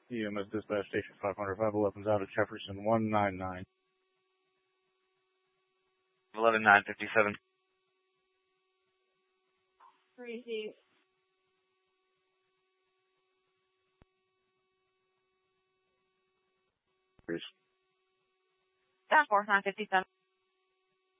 EMS Dispatch Station 500, 511's out of Jefferson 199. 11957. Receive. Please. Dash 4957.